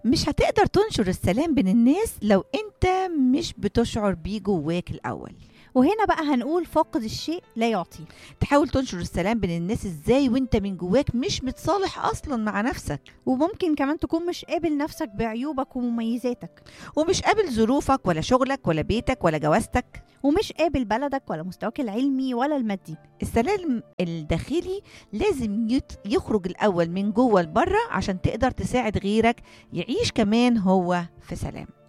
مش هتقدر تنشر السلام بين الناس لو انت مش بتشعر بيه جواك الأول. وهنا بقى هنقول فاقد الشيء لا يعطي. تحاول تنشر السلام بين الناس ازاي وانت من جواك مش متصالح اصلا مع نفسك، وممكن كمان تكون مش قابل نفسك بعيوبك ومميزاتك، ومش قابل ظروفك ولا شغلك ولا بيتك ولا جوازتك، ومش قابل بلدك ولا مستواك العلمي ولا المادي. السلام الداخلي لازم يخرج الأول من جوه لبره عشان تقدر تساعد غيرك يعيش كمان هو في سلام.